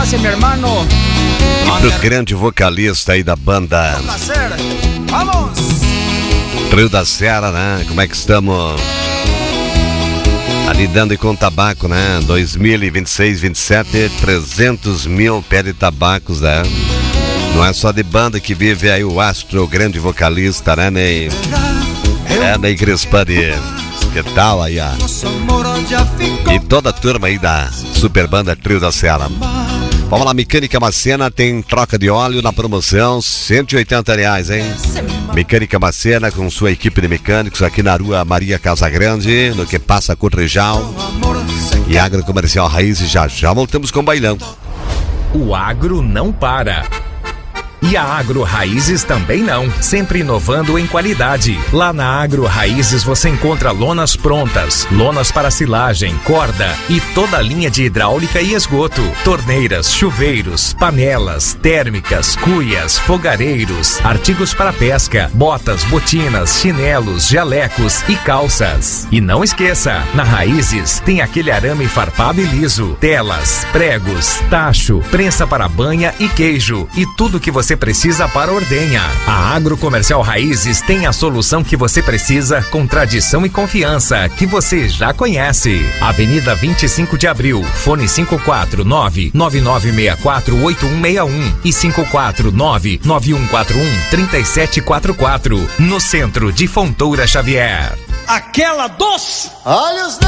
Gracias, mi hermano. E pro grande vocalista aí da banda Vamos. Trio da Serra, né? Como é que estamos? Lidando com tabaco, né? 2026, 27, 300 mil pé de tabacos, né? Não é só de banda que vive aí o astro, o grande vocalista, né, Ney? Ney Crispani. Que tal aí, ó? E toda a turma aí da super banda Trio da Serra. Vamos lá, Mecânica Macena tem troca de óleo na promoção, R$180, hein? Mecânica Macena com sua equipe de mecânicos aqui na rua Maria Casagrande, no que passa Cotrijal. E Agrocomercial Raiz, já voltamos com o bailão. O agro não para. E a Agro Raízes também não, sempre inovando em qualidade. Lá na Agro Raízes você encontra lonas prontas, lonas para silagem, corda e toda a linha de hidráulica e esgoto, torneiras, chuveiros, panelas, térmicas, cuias, fogareiros, artigos para pesca, botas, botinas, chinelos, jalecos e calças. E não esqueça, na Raízes tem aquele arame farpado e liso, telas, pregos, tacho, prensa para banha e queijo e tudo que você precisa para ordenha. A Agrocomercial Raízes tem a solução que você precisa com tradição e confiança que você já conhece. Avenida 25 de Abril, fone 549-9964-8161 e 549-9141-3744, no centro de Fontoura Xavier. Aquela dos olhos